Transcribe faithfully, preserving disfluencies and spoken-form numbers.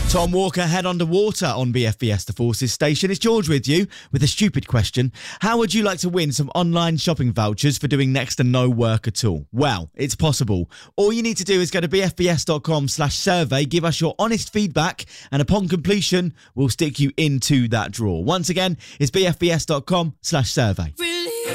Tom Walker head underwater on B F B S The Forces station. It's George with you with a stupid question. How would you like to win some online shopping vouchers for doing next to no work at all? Well, it's possible. All you need to do is go to bfbs.com slash survey, give us your honest feedback, and upon completion, we'll stick you into that draw. Once again, it's bfbs.com slash survey.